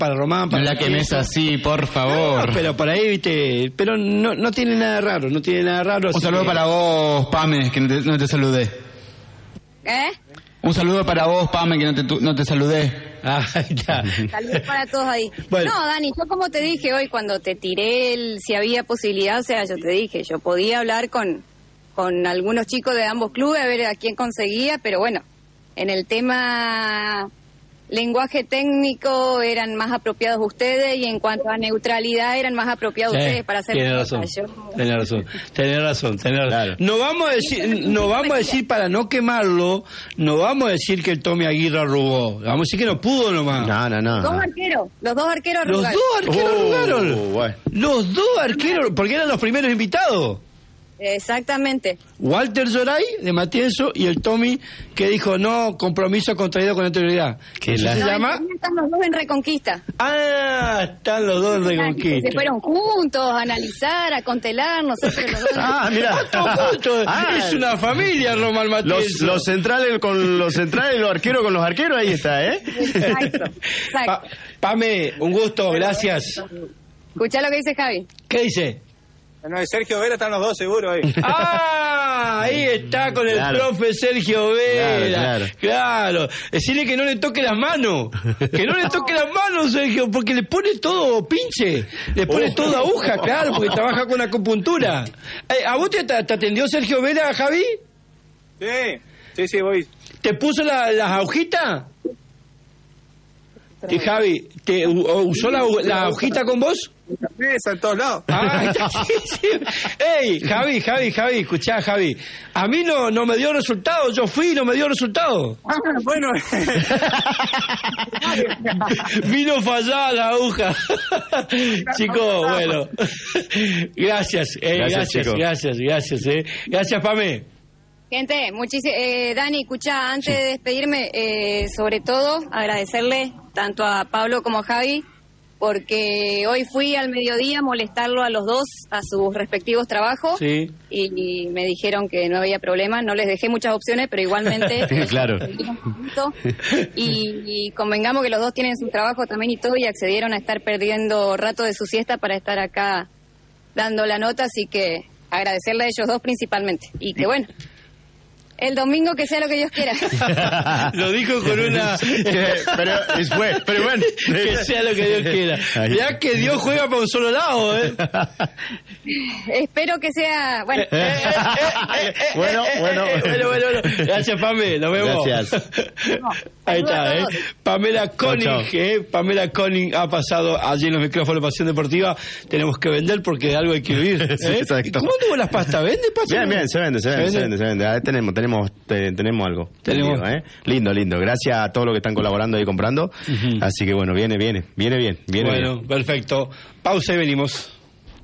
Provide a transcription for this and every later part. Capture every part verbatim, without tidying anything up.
para Román, para no la quemes así, por favor. No, pero por ahí, viste, pero no, no tiene nada raro, no tiene nada raro. Un saludo que... para vos, Pame, que no te, no te saludé. ¿Eh? Un saludo para vos, Pame, que no te, no te saludé. Ah, ya. Saludos para todos ahí. Bueno. No, Dani, yo como te dije hoy cuando te tiré el, si había posibilidad, o sea, yo te dije, yo podía hablar con, con algunos chicos de ambos clubes a ver a quién conseguía, pero bueno, en el tema lenguaje técnico eran más apropiados ustedes y en cuanto a neutralidad eran más apropiados Sí, ustedes para hacer tiene cosas. razón, Yo- tiene razón, tiene razón, tiene razón. Claro. No vamos a decir, no vamos a decir para no quemarlo, no vamos a decir que el Tommy Aguirre robó, vamos a decir que no pudo nomás. No, no, no. Dos arqueros, los dos arqueros Los arrugaron. dos arqueros Oh, arrugaron. bueno. Los dos arqueros, porque eran los primeros invitados. Exactamente. Walter Zoray de Matienzo y el Tommy que dijo no, compromiso contraído con anterioridad. Que ¿Eso la- se No, llama? en- están los dos en Reconquista. Ah, están los dos de Se Conquista. fueron juntos a analizar, a contelar, no sé, pero los dos... Ah, mira. Todos juntos. Ah, Es una familia, Román Los, Matienzo. los centrales con los centrales y los arqueros con los arqueros, ahí está, ¿eh? Exacto, exacto. Pa- Pame, un gusto, gracias. Escuchá lo que dice Javi. ¿Qué dice? No, de Sergio Vera están los dos seguros ahí. Ah, ahí está con el Claro. profe Sergio Vera. Claro, Claro. Decirle que no le toque las manos. Que no le toque las manos, Sergio, porque le pone todo pinche. Le pone Oh. todo aguja, claro, porque trabaja con acupuntura. Eh, ¿A vos te, te atendió Sergio Vera, Javi? Sí, sí, sí, voy. ¿Te puso la- las agujitas? Y Javi, ¿te u- usó la, la agujita con vos? Mesa en todos lados. Ah, está, sí, sí. Ey, Javi, Javi, Javi, escuchá, Javi. A mí no, no me dio resultado, yo fui y no me dio resultado. Ah, bueno. Vino fallada la aguja. Chicos, bueno. Gracias, eh, Gracias, gracias, chicos. gracias, gracias, eh. Gracias, Pame. Gente, muchísimo. Eh, Dani, escucha, antes de despedirme, eh, sobre todo agradecerle tanto a Pablo como a Javi, porque hoy fui al mediodía a molestarlo a los dos a sus respectivos trabajos Sí. y, y me dijeron que no había problema. No les dejé muchas opciones, pero igualmente. Claro. Y, y convengamos que los dos tienen su trabajo también y todo, y accedieron a estar perdiendo rato de su siesta para estar acá dando la nota, así que agradecerle a ellos dos principalmente. Y que bueno. El domingo que sea lo que Dios quiera. Lo dijo con una... pero, es bueno, pero bueno. Que sea lo que Dios quiera. Ahí. Ya que Dios juega para un solo lado, ¿eh? Espero que sea... Bueno, Bueno, bueno. bueno, bueno, bueno. Gracias, Pame. Nos vemos. Gracias. Ahí está, ¿eh? Saludos a todos. Pamela Koning, chao. ¿eh? Pamela Koning ha pasado allí en los micrófonos de Pasión Deportiva. Tenemos que vender porque de algo hay que vivir. ¿eh? Sí, exacto. ¿Cómo anduvo las pastas? ¿Vende pasta? Bien, bien, se vende, se vende, ¿Se se vende? vende, se vende. Ahí tenemos, tenemos, te- tenemos algo. Tenemos. Digo, ¿eh? Lindo, lindo. Gracias a todos los que están colaborando y comprando. Ujú. Así que bueno, viene, viene, viene bien, viene Bueno, bien. perfecto. Pausa y venimos.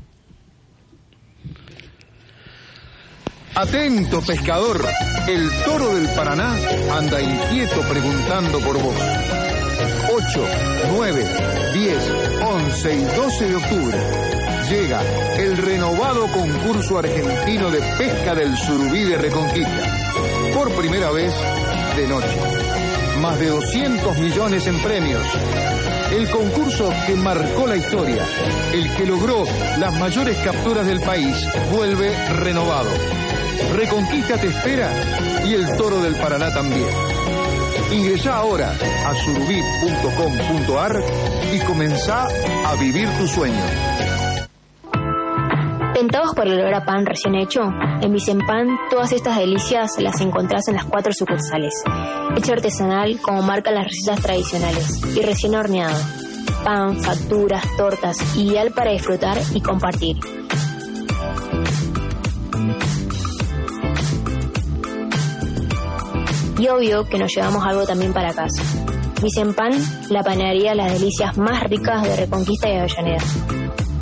Atento, pescador. El toro del Paraná anda inquieto preguntando por vos. ocho, nueve, diez, once y doce de octubre llega el renovado concurso argentino de pesca del surubí de Reconquista. Por primera vez de noche. Más de doscientos millones en premios. El concurso que marcó la historia, el que logró las mayores capturas del país, vuelve renovado. Reconquista te espera y el Toro del Paraná también. Ingresá ahora a surubí punto com punto ar y comenzá a vivir tu sueño. ¿Tentados por el olor a pan recién hecho? En Vicempan todas estas delicias las encontrás en las cuatro sucursales. Hecho artesanal como marcan las recetas tradicionales y recién horneado. Pan, facturas, tortas, ideal para disfrutar y compartir. Y obvio que nos llevamos algo también para casa. Vicempan, la panadería de las delicias más ricas de Reconquista y Avellaneda.